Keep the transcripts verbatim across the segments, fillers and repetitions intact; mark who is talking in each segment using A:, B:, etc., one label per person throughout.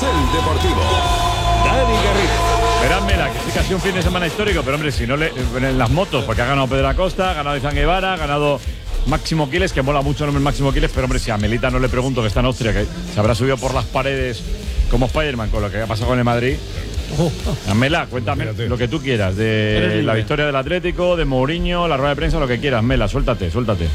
A: Carrusel Deportivo. Dani Garrido.
B: Verán, Mela, que sí que ha sido un fin de semana histórico, pero hombre, si no le, en las motos, porque ha ganado Pedro Acosta, ha ganado Izan Guevara, ha ganado Máximo Quiles, que mola mucho el nombre Máximo Quiles, pero hombre, si a Melita no le pregunto, que está en Austria, que se habrá subido por las paredes como Spiderman con lo que ha pasado con el Madrid. Oh. Mela, cuéntame Fíjate. lo que tú quieras, de la victoria del Atlético, de Mourinho, la rueda de prensa, lo que quieras. Mela, suéltate, suéltate.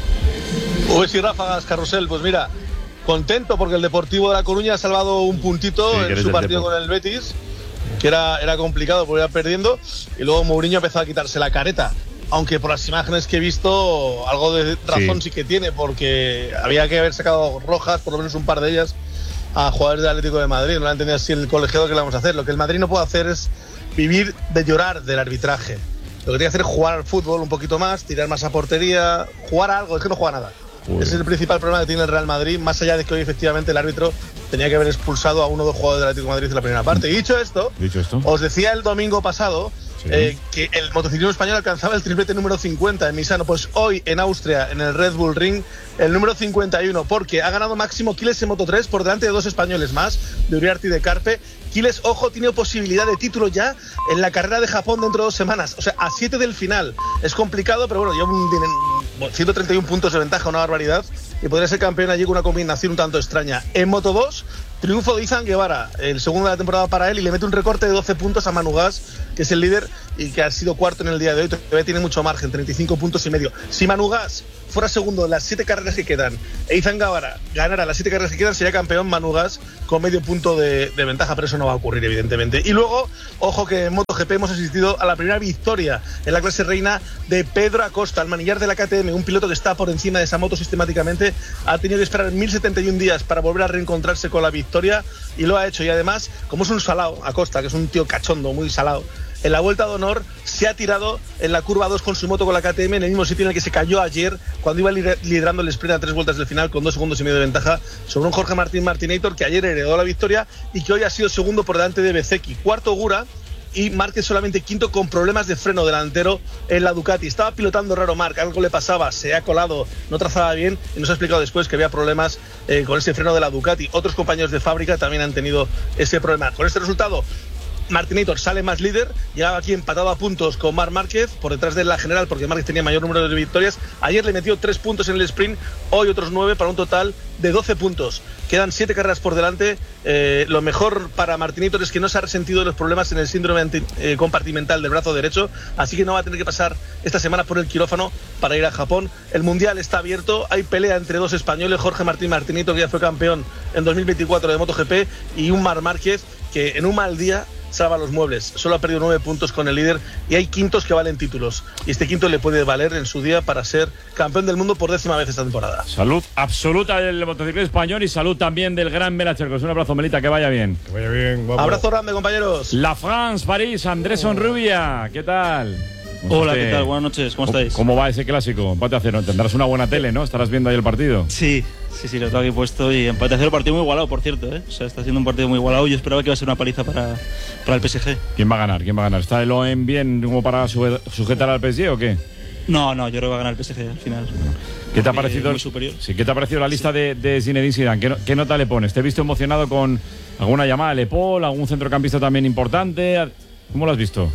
C: Uy, sí, ráfagas, Carrusel, pues mira, contento porque el Deportivo de La Coruña ha salvado un puntito sí, en su partido con el Betis, que era, era complicado porque iba perdiendo, y luego Mourinho empezó a quitarse la careta. Aunque por las imágenes que he visto, algo de razón sí. sí que tiene, porque había que haber sacado rojas, por lo menos un par de ellas, a jugadores del Atlético de Madrid. No la entendía así el colegiado que le vamos a hacer. Lo que el Madrid no puede hacer es vivir de llorar del arbitraje. Lo que tiene que hacer es jugar al fútbol un poquito más, tirar más a portería, jugar a algo. Es que no juega nada. Uy. Ese es el principal problema que tiene el Real Madrid, más allá de que hoy efectivamente el árbitro tenía que haber expulsado a uno o dos jugadores del Atlético de Madrid en la primera parte. Y dicho esto, ¿Dicho esto? os decía el domingo pasado sí. eh, que el motociclismo español alcanzaba el triplete número cincuenta en Misano. Pues hoy en Austria, en el Red Bull Ring, el número cincuenta y uno, porque ha ganado Máximo Quiles en Moto tres por delante de dos españoles más, de Uriarte y de Carpe. Quiles, ojo, tiene posibilidad de título ya en la carrera de Japón dentro de dos semanas, o sea, a siete del final. Es complicado, pero bueno, lleva un, bueno, ciento treinta y uno puntos de ventaja, una barbaridad, y podría ser campeón allí con una combinación un tanto extraña. En Moto dos, triunfo de Izan Guevara, el segundo de la temporada para él, y le mete un recorte de doce puntos a Manu Gas, que es el líder y que ha sido cuarto en el día de hoy. Todavía tiene mucho margen, treinta y cinco puntos y medio. Si Manu Gas fuera segundo en las siete carreras que quedan e Izan Guevara ganara las siete carreras que quedan, sería campeón Manu Gas con medio punto de, de ventaja, pero eso no va a ocurrir, evidentemente. Y luego, ojo que en MotoGP hemos asistido a la primera victoria en la clase reina de Pedro Acosta, el manillar de la K T M, un piloto que está por encima de esa moto sistemáticamente. Ha tenido que esperar mil setenta y un días para volver a reencontrarse con la victoria, y lo ha hecho. Y además, como es un salado, Acosta, que es un tío cachondo, muy salado, en la vuelta de honor se ha tirado en la curva dos con su moto con la K T M, en el mismo sitio en el que se cayó ayer cuando iba liderando el sprint a tres vueltas del final con dos segundos y medio de ventaja sobre un Jorge Martín Martinator, que ayer heredó la victoria y que hoy ha sido segundo por delante de Bezzecchi, cuarto Gura, y Márquez solamente quinto con problemas de freno delantero en la Ducati. Estaba pilotando raro Marc, algo le pasaba, se ha colado, no trazaba bien, y nos ha explicado después que había problemas eh, con ese freno de la Ducati. Otros compañeros de fábrica también han tenido ese problema. Con este resultado, Martinator sale más líder, llegaba aquí empatado a puntos con Marc Márquez, por detrás de la general, porque Márquez tenía mayor número de victorias. Ayer le metió tres puntos en el sprint, hoy otros nueve, para un total de doce puntos. Quedan siete carreras por delante. Eh, lo mejor para Martinator es que no se ha resentido de los problemas en el síndrome anti, eh, compartimental del brazo derecho, así que no va a tener que pasar esta semana por el quirófano para ir a Japón. El Mundial está abierto, hay pelea entre dos españoles, Jorge Martín Martinator, que ya fue campeón en dos mil veinticuatro de MotoGP, y un Marc Márquez, que en un mal día salva los muebles. Solo ha perdido nueve puntos con el líder, y hay quintos que valen títulos, y este quinto le puede valer en su día para ser campeón del mundo por décima vez esta temporada.
B: Salud absoluta del motociclismo español y salud también del gran Mela Chercos. Un abrazo, Melita, que vaya bien.
D: Que vaya bien, guapo.
C: Abrazo grande, compañeros.
B: La France, París, Andrés Onrubia, ¿qué tal?
E: Hola, ¿qué tal? Buenas noches, ¿cómo estáis?
B: ¿Cómo va ese clásico? Empate a cero. Tendrás una buena tele, ¿no? Estarás viendo ahí el partido.
E: Sí, sí, sí, lo tengo aquí puesto. Y empate a cero, partido muy igualado, por cierto, ¿eh? O sea, está siendo un partido muy igualado. Yo esperaba que iba a ser una paliza para, para el P S G.
B: ¿Quién va a ganar? ¿Quién va a ganar? ¿Está el O M bien como para sujetar al P S G o qué?
E: No, no, yo creo que va a ganar el P S G al final.
B: ¿Qué te ha parecido?
E: Muy superior.
B: Sí, ¿qué te ha parecido la lista sí. de, de Zinedine Zidane? ¿Qué, ¿Qué nota le pones? ¿Te he visto emocionado con alguna llamada de Paul, algún centrocampista también importante? ¿Cómo lo has visto?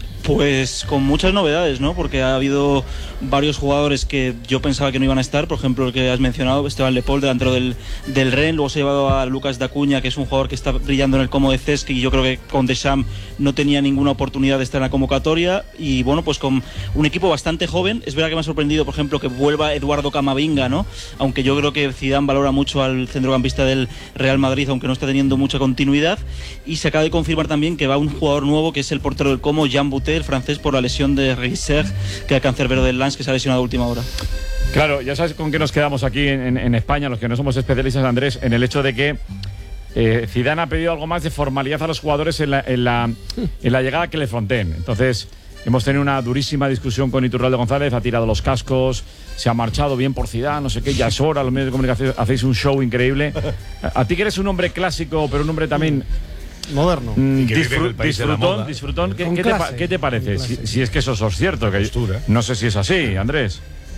E: Pues con muchas novedades, ¿no? Porque ha habido varios jugadores que yo pensaba que no iban a estar. Por ejemplo, el que has mencionado, Esteban Lepol, delantero del, del Rennes. Luego se ha llevado a Lucas Dacuña, que es un jugador que está brillando en el Como de Cesc, y yo creo que con Deschamps no tenía ninguna oportunidad de estar en la convocatoria. Y bueno, pues con un equipo bastante joven. Es verdad que me ha sorprendido, por ejemplo, que vuelva Eduardo Camavinga, ¿no? Aunque yo creo que Zidane valora mucho al centrocampista del Real Madrid, aunque no está teniendo mucha continuidad. Y se acaba de confirmar también que va un jugador nuevo, que es el portero del Como, Jean Boutet, el francés, por la lesión de Reisser, que es el cancerbero del Lens, que se ha lesionado a última hora.
B: Claro, ya sabes con qué nos quedamos aquí en, en, en España, los que no somos especialistas, Andrés, en el hecho de que eh, Zidane ha pedido algo más de formalidad a los jugadores en la, en la, en la llegada que le fronteen. Entonces, hemos tenido una durísima discusión con Iturralde González, ha tirado los cascos, se ha marchado bien por Zidane, no sé qué, ya es hora, los medios de comunicación hacéis un show increíble. A, a ti que eres un hombre clásico, pero un hombre también
F: moderno.
B: Mm, disfr disfrutón, disfrutón. ¿Qué, ¿qué, te ¿Qué te parece? Si, si es que eso es cierto, que no sé si es así, Andrés.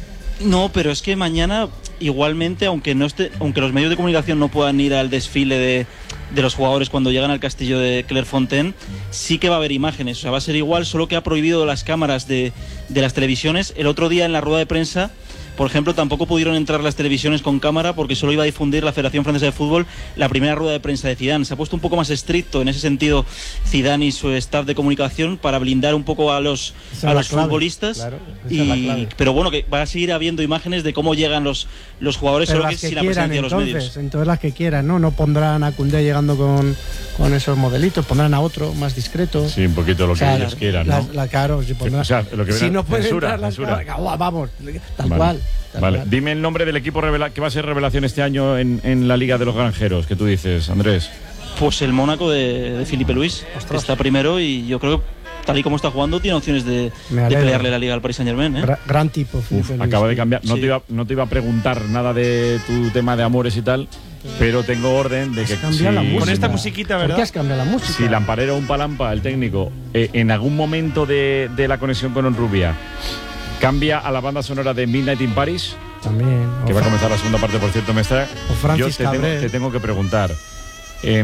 E: No, pero es que mañana igualmente, aunque no esté, aunque los medios de comunicación no puedan ir al desfile de, de los jugadores cuando llegan al castillo de Clairefontaine, sí que va a haber imágenes. O sea, va a ser igual, solo que ha prohibido las cámaras de, de las televisiones. El otro día en la rueda de prensa, por ejemplo, tampoco pudieron entrar las televisiones con cámara porque solo iba a difundir la Federación Francesa de Fútbol la primera rueda de prensa de Zidane. Se ha puesto un poco más estricto en ese sentido Zidane y su staff de comunicación para blindar un poco a los, a los futbolistas. Claro, y, pero bueno, que va a seguir habiendo imágenes de cómo llegan los, los jugadores,
D: pero
E: solo que,
D: que
E: sin la
D: quieran,
E: presencia
D: entonces,
E: de los medios.
D: Entonces las que quieran, ¿no? No pondrán a Koundé llegando con, con esos modelitos, pondrán a otro más discreto.
B: Sí, un poquito lo que
D: claro,
B: ellos quieran,
D: la,
B: ¿no?
D: La, claro, si, pondrán,
B: o sea, lo que
D: si no pueden
B: censura,
D: entrar las
B: censura.
D: cámaras, vamos, tal
B: vale.
D: cual. Tal
B: vale,
D: cual.
B: dime el nombre del equipo revela que va a ser revelación este año en, en la Liga de los Granjeros, que tú dices, Andrés.
E: Pues el Mónaco de, de Filipe Luis, que está primero y yo creo que tal y como está jugando tiene opciones de, de pelearle la Liga al Paris Saint-Germain. ¿eh?
D: Gra gran tipo.
B: Uf, acaba de cambiar. No, sí. te iba, no te iba a preguntar nada de tu tema de amores y tal, pero tengo orden de que
D: si, la
F: con esta musiquita, ¿verdad?
D: ¿Por qué has cambiado la música?
B: Si Lamparero o un Palampa, el técnico, eh, en algún momento de, de la conexión con Onrubia cambia a la banda sonora de Midnight in Paris,
D: también,
B: que va a comenzar la segunda parte, por cierto, me está. Yo te tengo, te tengo que preguntar. Eh,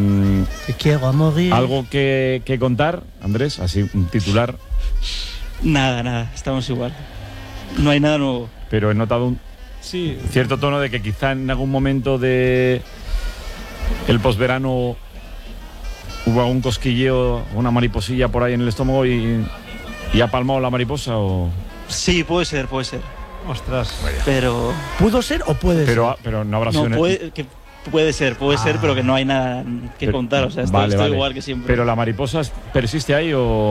B: ¿Algo que, que contar, Andrés? Así, un titular.
E: Nada, nada, estamos igual. No hay nada nuevo.
B: Pero he notado un
F: sí.
B: cierto tono de que quizá en algún momento de el posverano hubo algún cosquilleo, una mariposilla por ahí en el estómago y, y ha palmado la mariposa o...
E: Sí, puede ser, puede ser.
F: Ostras.
E: Pero...
D: ¿Pudo ser o puede
B: pero,
D: ser?
B: Pero no habrá sido...
E: No, puede, que puede ser, puede ah. ser, pero que no hay nada que
B: pero,
E: contar. O sea, esto,
B: vale,
E: esto
B: vale.
E: igual que siempre.
B: ¿Pero la mariposa persiste ahí o...?